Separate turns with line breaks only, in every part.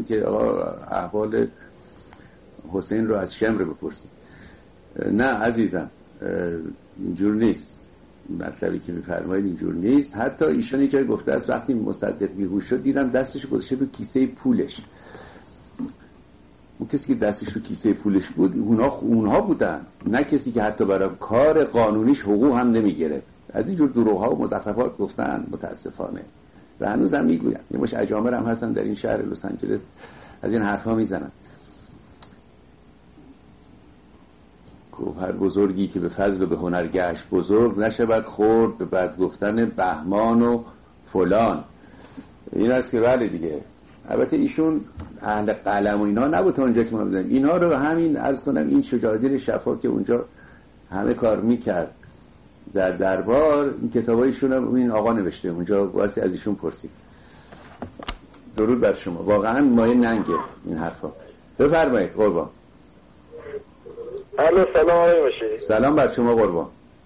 که آقا احوال حسین رو از شمر بپرسیم. نه عزیزم، اینجور نیست. مطلبی که میفرمایید اینجور نیست. حتی ایشون یه جای گفته است وقتی مصدق بیهوش شد دیدم دستش گذاشته تو کیسه پولش. اون کسی که دستش تو کیسه پولش بود اونها بودن، نه کسی که حتی برای کار قانونیش حقوق هم نمیگرفت. از اینجور دروغ‌ها و مزخرفات گفتن متاسفانه و هنوز هم میگوین. یه مش اجامر هم هستن در این شهر لس آنجلس از این حرفا میزنن. گوهر بزرگی که به فضل و به هنر گشت بزرگ، نشود خورد به بد گفتن بهمان و فلان. این است که بله دیگه. البته ایشون اهل قلم و اینا نبود تا اونجا که ما بدونیم. اینها رو همین عرض کنم، این شجاعتی شفا که اونجا همه کار میکرد در دربار، این کتابایشون هم این آقا نوشته اونجا، واسه از ایشون پرسید. درود بر شما. واقعا مایه ننگه این حرفا. بفرمایید قربان.
الو سلام آقای مشیری.
سلام بر شما قربان.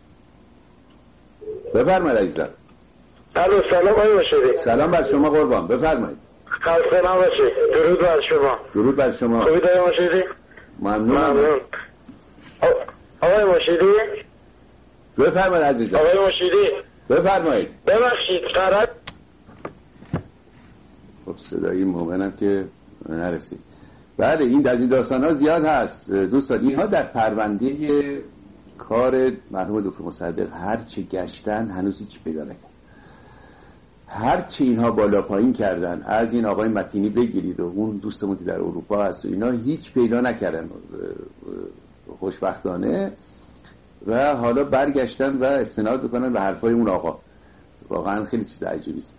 بفرمایید عزیزم.
الو سلام آقای مشیری.
سلام بر شما قربان. بفرمایید.
سلام باشید. درود بر شما.
درود بر شما.
خوبید آقای مشیری؟
ممنون.
آقای مشیری.
بفرمایید عزیزم.
آقای مشیری.
بفرمایید.
ببخشید قرار.
خب صدایی مومنم که نرسید. بله این از این داستان ها زیاد هست دوستان. اینها در پرونده کار مرحوم دکتر مصدق هر چه گشتن هنوز هیچ پیدا نکردن. هر چه اینها بالا پایین کردن، از این آقای متینی بگیرید و اون دوستمون که در اروپا هست و اینا، هیچ پیدا نکردن خوشبختانه، و حالا برگشتن و استناد بکنن به حرفای اون آقا. واقعا خیلی چیز عجیبی است.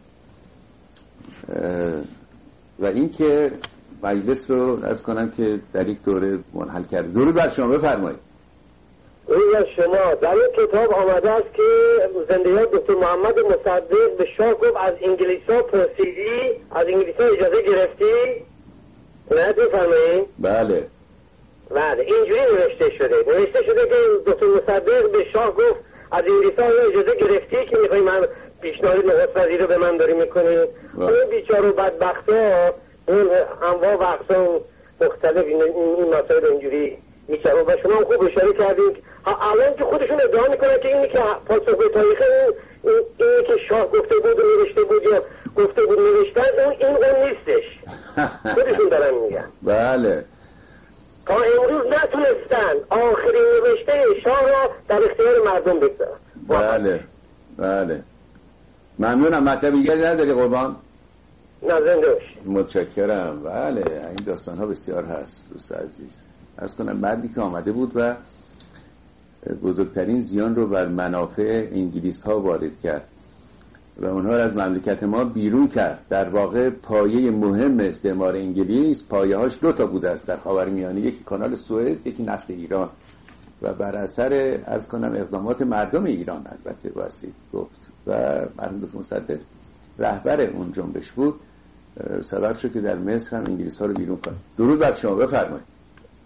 و این که مجلس رو عرض کنم که در یک دوره منحل کرد. درود بر شما. بفرمایید.
درود بر شما. در این کتاب آمده است که زندگی دکتر محمد مصدق به شاه گفت از انگلیس‌ها پرسیدی، از انگلیس‌ها اجازه گرفتی؟ نه بفرمایید.
بله
اینجوری نوشته شده که دکتر مصدق به شاه گفت از انگلیس‌ها اجازه گرفتی که می‌خوای من پیشنهاد نخست وزیر رو به من داری می‌کنی؟ اون بیچاره و بدبختا اون انواع و اقسام مختلف این مسائل اینجوری می‌چرخه و شما هم خوب اشاره کردید. الان که خودشون ادعا میکنن که اینی که پاسخ به تاریخ اینی که شاه گفته بود و نوشته بود یا گفته بود نوشتن، اون نیستش. خودشون دارن میگن.
بله.
تا امروز نتونستن آخرین نوشته شاه را در اختیار مردم بگذارن.
بله ممنونم. مطلب دیگری نداری قربان؟
نه زنده باشید.
متشکرم. بله این داستان ها بسیار هست دوست عزیز. از کنم مردی که آمده بود و بزرگترین زیان رو بر منافع انگلیس ها وارد کرد و اونها رو از مملکت ما بیرون کرد. در واقع پایه مهم استعمار انگلیس، پایه هاش 2 بوده است در خاورمیانه، یکی کانال سوئز، یکی نفت ایران، و بر اثر عرض کنم اقدامات مردم ایران البته واسه گفت و مرحوم دکتر مصدق رهبر اون جنبش بود، سبب شد که در مصر هم انگلیس ها رو بیرون کنه. درود بر شما. بفرمایید.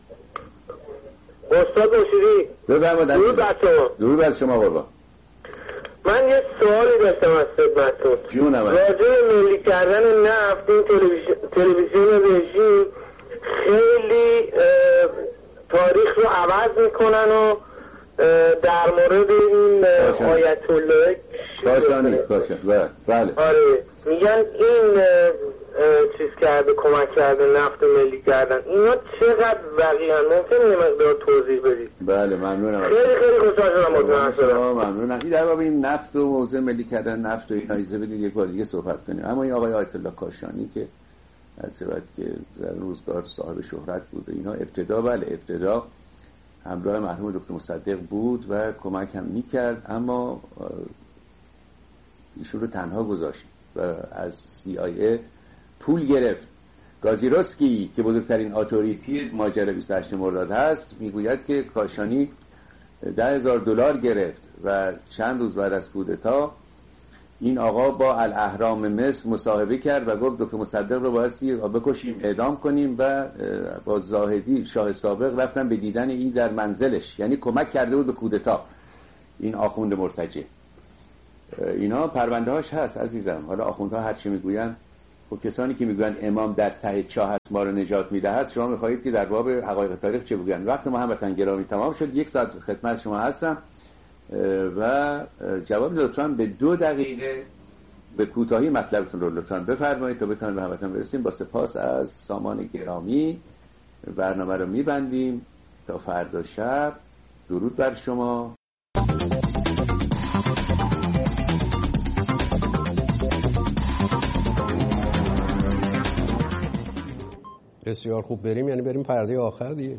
استاد مشیری.
درود بر شما. درود بر شما قربان.
من یه سوالی داشتم از خدمتتون.
جونم.
راجع به ملی کردن نفت، این تلویزیون رژیم خیلی تاریخ رو عوض میکنن و در مورد این آیت الله
کاشانی. بله.
آره میگن این چیز کرده، کمک کرده نفت ملی کردن. اینا چقدر واقعا ممکنه یه مقدار توضیح بدید؟
بله ممنونم.
خیلی خوشحال شدم متوجه شدم.
ممنونم. این در واقع این نفت و موضوع ملی کردن نفت و اینا اجازه بدید یک بار دیگه صحبت کنیم. اما این آقای آیت الله کاشانی که از وقتی که در روزگار صاحب شهرت بود و اینا، ابتدا همراه مرحوم دکتر مصدق بود و کمک هم میکرد، اما ایشون رو تنها گذاشت و از CIA پول گرفت. گازیروسکی که بزرگترین اتوریتی ماجرا 28 مرداد هست میگوید که کاشانی $10,000 گرفت و چند روز بعد از کودتا این آقا با الاهرام مصر مصاحبه کرد و گفت دکتر مصدق رو بایستی بکشیم، اعدام کنیم، و با زاهدی شاه سابق رفتن به دیدن این در منزلش، یعنی کمک کرده بود به کودتا این آخوند مرتجع. اینا پرونده هاش هست عزیزم. حالا آخوندها هر چی میگوین و کسانی که میگن امام در ته چاه هست ما رو نجات میدهد، شما میخواهید که در باب حقایق تاریخ چه بگن؟ وقت ما هموطن گرامی تمام شد. 1 ساعت خدمت شما هستم و جواب لطفاً به 2 دقیقه به کوتاهی مطلبتون رو لطفاً بفرمایید تا بتونیم به هموطن برسیم. با سپاس از سامان گرامی برنامه رو میبندیم تا فردا شب. درود بر شما.
بسیار خوب. بریم یعنی بریم پرده آخر دیگه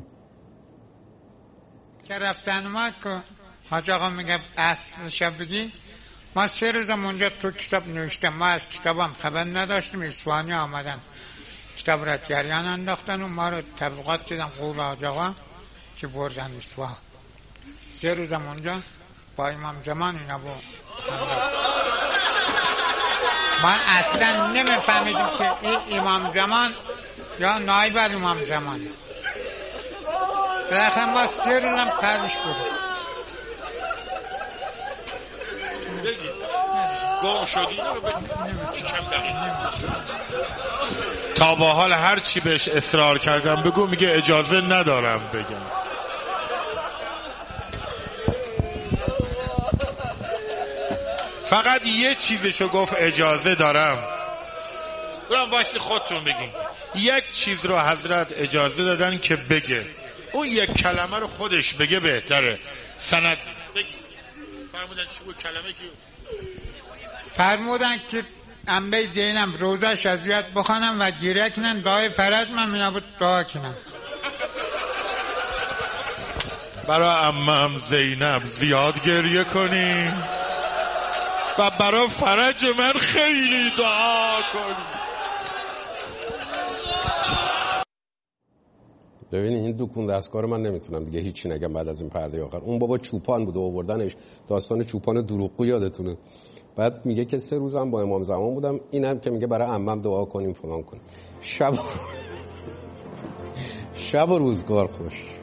که رفتن اومد که حاج آقا میگه اصلش بگی. ما 3 روزم اونجا تو کتاب نوشتم، ما از کتابم خبر نداشتیم. اصفهانی آمدن کتاب را جریان انداختن و ما رو تبلیغات کردن قول حاج آقا که بردن اصفهان. 3 روزم اونجا با امام زمان اینا بود. ما اصلا نمیفهمیدیم که این امام زمان یا نایب امام زمان. بالاخره ما 3 روزم پرش بودیم.
گم شدی تا با حال هر چی بهش اصرار کردم بگو، میگه اجازه ندارم بگم. فقط یه چیزشو گفت اجازه دارم. برام واسه خودتون بگین. یک چیز رو حضرت اجازه دادن که بگه، اون یک کلمه رو خودش بگه بهتره. سند بگی. فرمودن چی بود کلمه که
فرمودن که انبه زینب روزش ازیت بخوانم و گیره کنن دعای فرض من نبود دعا کنم.
برای عمم زینب زیاد گریه کنی و برای فرج من خیلی دعا کنی.
ببینید این دکون دستکار من نمیتونم دیگه هیچی نگم بعد از این پرده آخر. اون بابا چوپان بود و آوردنش، داستان چوپان دروغگو یادتونه. بعد میگه که 3 روزم با امام زمان بودم، اینم که میگه برای عمم دعا کنیم فلان کنیم. شب و روزگار خوش.